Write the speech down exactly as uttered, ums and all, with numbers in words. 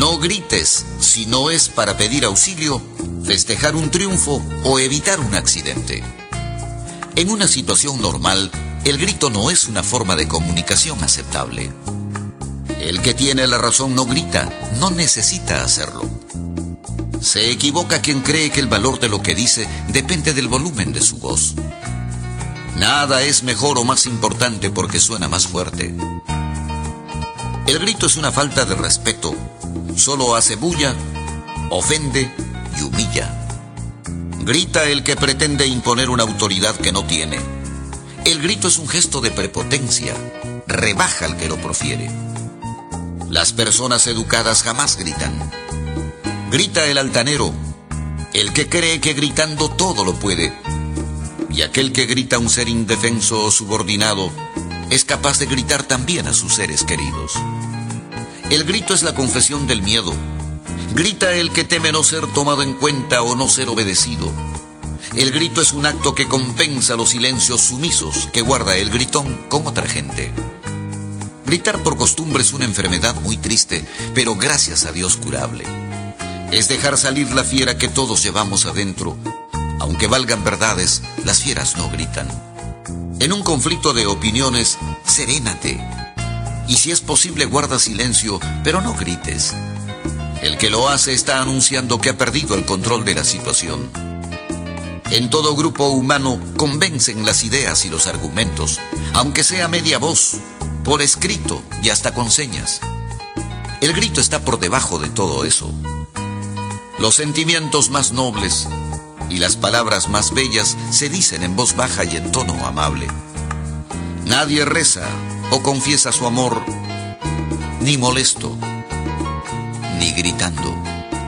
No grites si no es para pedir auxilio, festejar un triunfo o evitar un accidente. En una situación normal, el grito no es una forma de comunicación aceptable. El que tiene la razón no grita, no necesita hacerlo. Se equivoca quien cree que el valor de lo que dice depende del volumen de su voz. Nada es mejor o más importante porque suena más fuerte. El grito es una falta de respeto. Solo hace bulla, ofende y humilla. Grita el que pretende imponer una autoridad que no tiene. El grito es un gesto de prepotencia. Rebaja al que lo profiere. Las personas educadas jamás gritan. Grita el altanero, el que cree que gritando todo lo puede. Y aquel que grita a un ser indefenso o subordinado es capaz de gritar también a sus seres queridos. El grito es la confesión del miedo. Grita el que teme no ser tomado en cuenta o no ser obedecido. El grito es un acto que compensa los silencios sumisos que guarda el gritón con otra gente. Gritar por costumbre es una enfermedad muy triste, pero gracias a Dios curable. Es dejar salir la fiera que todos llevamos adentro. Aunque valgan verdades, las fieras no gritan. En un conflicto de opiniones, serénate. Y si es posible, guarda silencio, pero no grites. El que lo hace está anunciando que ha perdido el control de la situación. En todo grupo humano convencen las ideas y los argumentos, aunque sea media voz, por escrito y hasta con señas. El grito está por debajo de todo eso. Los sentimientos más nobles y las palabras más bellas se dicen en voz baja y en tono amable. Nadie reza o confiesa su amor, ni molesto, ni gritando.